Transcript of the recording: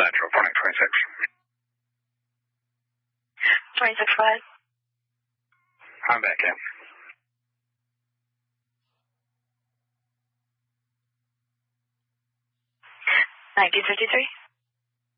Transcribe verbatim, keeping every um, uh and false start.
Central, flying twenty-six. twenty-six, go ahead. I'm back in. nineteen fifty-three.